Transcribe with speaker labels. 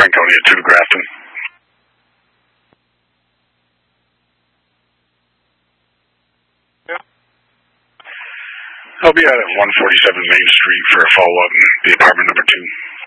Speaker 1: Franconia 2, Grafton. I'll be out at 147 Main Street for a follow-up in the apartment number 2.